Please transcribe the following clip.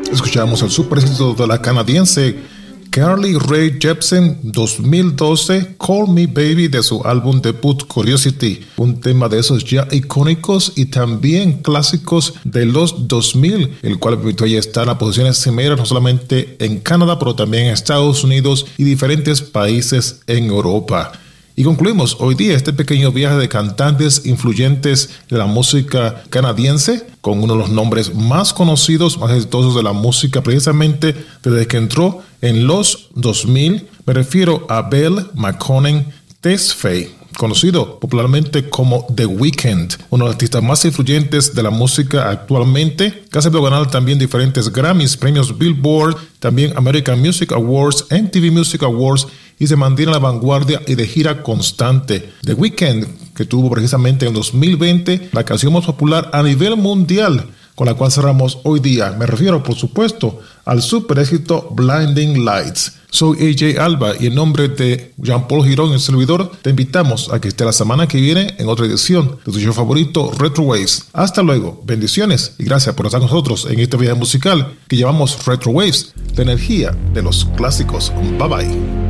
escuchamos el super éxito de la canadiense Carly Rae Jepsen 2012, Call Me Baby, de su álbum debut Curiosity, un tema de esos ya icónicos y también clásicos de los 2000, el cual permitió ya estar en las posiciones cimeras no solamente en Canadá, pero también en Estados Unidos y diferentes países en Europa. Y concluimos hoy día este pequeño viaje de cantantes influyentes de la música canadiense con uno de los nombres más conocidos, más exitosos de la música precisamente desde que entró en los 2000. Me refiero a Belle McConnell Tesfaye, conocido popularmente como The Weeknd, uno de los artistas más influyentes de la música actualmente, que ha sabido ganar también diferentes Grammys, premios Billboard, también American Music Awards, MTV Music Awards, y se mantiene a la vanguardia y de gira constante. The Weeknd, que tuvo precisamente en 2020 la canción más popular a nivel mundial, con la cual cerramos hoy día. Me refiero, por supuesto, al super éxito Blinding Lights. Soy AJ Alba y en nombre de Jean-Paul Girón, el servidor, te invitamos a que esté la semana que viene en otra edición de tu show favorito, Retro Waves. Hasta luego, bendiciones y gracias por estar con nosotros en este video musical que llamamos Retro Waves, la energía de los clásicos. Bye bye.